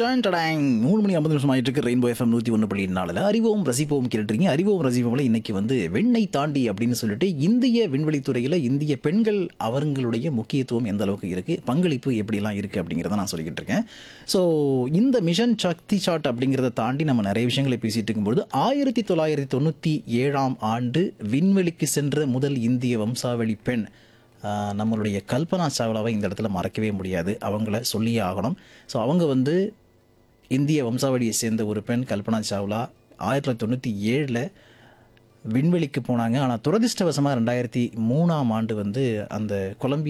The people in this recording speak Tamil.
டடாங் 3 மணி 50 நிமிஷம் ஆயிட்டு இருக்கு. ரெயின்போ எஃப்எம் 101.4 அறிவோம் ரசிப்போம் கேட்டுருக்கீங்க. அறிவோம் ரசிப்போம்ல இன்னைக்கு வந்து வெண்ணை தாண்டி அப்படின்னு சொல்லிட்டு இந்திய விண்வெளித்துறையில் இந்திய பெண்கள் அவர்களுடைய முக்கியத்துவம் எந்த அளவுக்கு இருக்கு, பங்களிப்பு எப்படிலாம் இருக்கு அப்படிங்கிறத நான் சொல்லிக்கிட்டு இருக்கேன். ஸோ இந்த மிஷன் சக்தி சாட் அப்படிங்கிறத தாண்டி நம்ம நிறைய விஷயங்களை பேசிட்டு இருக்கும்போது 1997 விண்வெளிக்கு சென்ற முதல் இந்திய வம்சாவளி பெண் நம்மளுடைய கல்பனா சாவ்லாவை இந்த இடத்துல மறக்கவே முடியாது. அவங்கள சொல்லியே ஆகணும். ஸோ அவங்க வந்து இந்திய வம்சாவளியை சேர்ந்த ஒரு பெண் கல்பனா சாவ்லா 1997 விண்வெளிக்கு போனாங்க. ஆனால் துரதிர்ஷ்டவசமாக 2003 வந்து அந்த கொலம்பியா